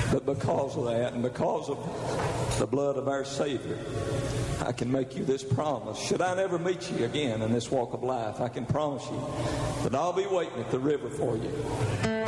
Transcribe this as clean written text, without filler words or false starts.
But because of that and because of the blood of our Savior, I can make you this promise. Should I never meet you again in this walk of life, I can promise you that I'll be waiting at the river for you.